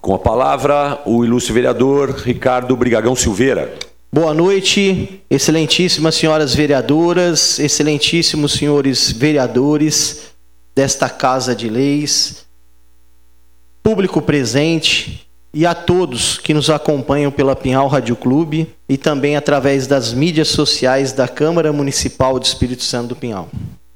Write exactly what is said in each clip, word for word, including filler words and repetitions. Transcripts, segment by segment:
Com a palavra, o ilustre vereador Ricardo Brigagão Silveira. Boa noite, excelentíssimas senhoras vereadoras, excelentíssimos senhores vereadores desta Casa de Leis, público presente e a todos que nos acompanham pela Pinhal Rádio Clube e também através das mídias sociais da Câmara Municipal de Espírito Santo do Pinhal.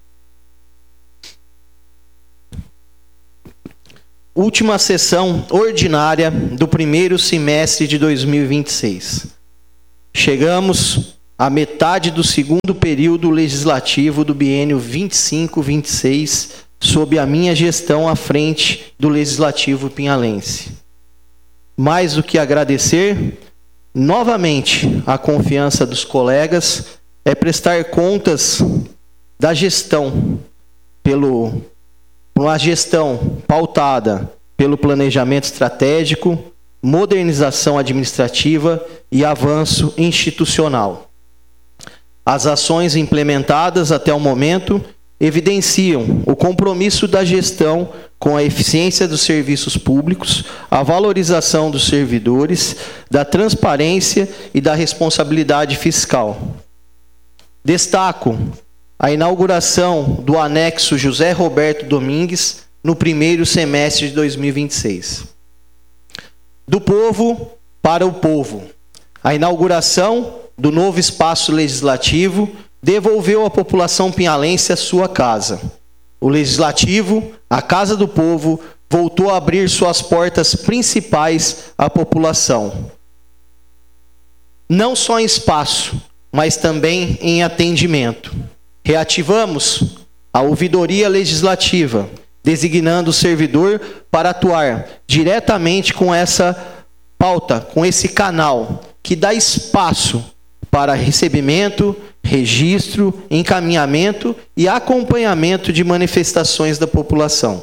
Última sessão ordinária do primeiro semestre de dois mil e vinte e seis. Chegamos à metade do segundo período legislativo do biênio vinte e cinco vinte e seis, sob a minha gestão à frente do Legislativo pinhalense. Mais do que agradecer, novamente, a confiança dos colegas é prestar contas da gestão pelo uma gestão pautada pelo planejamento estratégico, modernização administrativa e avanço institucional. As ações implementadas até o momento evidenciam o compromisso da gestão com a eficiência dos serviços públicos, a valorização dos servidores, da transparência e da responsabilidade fiscal. Destaco a inauguração do anexo José Roberto Domingues no primeiro semestre de dois mil e vinte e seis. Do povo para o povo. A inauguração do novo espaço legislativo devolveu à população pinhalense a sua casa. O Legislativo, a Casa do Povo, voltou a abrir suas portas principais à população. Não só em espaço, mas também em atendimento. Reativamos a ouvidoria legislativa, designando o servidor para atuar diretamente com essa pauta, com esse canal, que dá espaço para recebimento, registro, encaminhamento e acompanhamento de manifestações da população.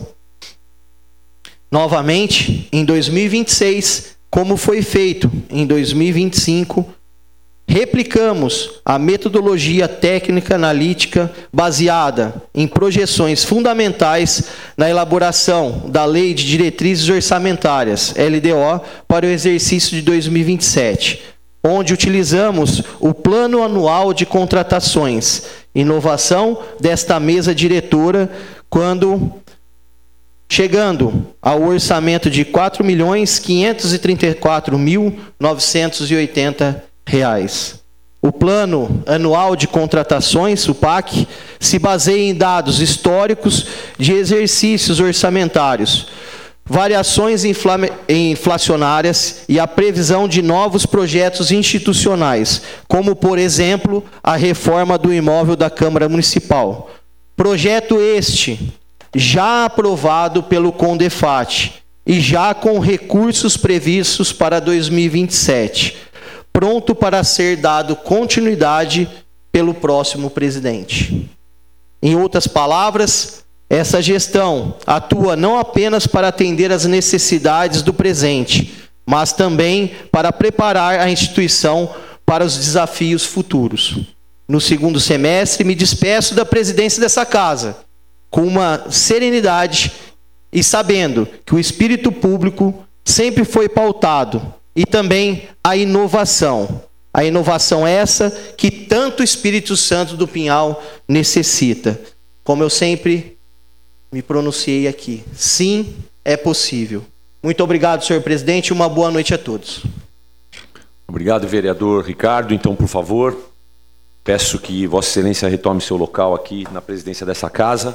Novamente, em dois mil e vinte e seis, como foi feito em dois mil e vinte e cinco, replicamos a metodologia técnica analítica baseada em projeções fundamentais na elaboração da Lei de Diretrizes Orçamentárias, L D O, para o exercício de dois mil e vinte e sete, onde utilizamos o Plano Anual de Contratações, inovação desta mesa diretora, quando chegando ao orçamento de quatro milhões quinhentos e trinta e quatro mil novecentos e oitenta reais. O Plano Anual de Contratações, o P A C, se baseia em dados históricos de exercícios orçamentários, variações inflacionárias e a previsão de novos projetos institucionais, como, por exemplo, a reforma do imóvel da Câmara Municipal. Projeto este já aprovado pelo CONDEFAT e já com recursos previstos para dois mil e vinte e sete, pronto para ser dado continuidade pelo próximo presidente. Em outras palavras, essa gestão atua não apenas para atender às necessidades do presente, mas também para preparar a instituição para os desafios futuros. No segundo semestre, me despeço da presidência dessa casa, com uma serenidade e sabendo que o espírito público sempre foi pautado e também a inovação. A inovação essa que tanto o Espírito Santo do Pinhal necessita. Como eu sempre me pronunciei aqui. Sim, é possível. Muito obrigado, senhor presidente, e uma boa noite a todos. Obrigado, vereador Ricardo. Então, por favor, peço que Vossa Excelência retome seu local aqui na presidência dessa casa.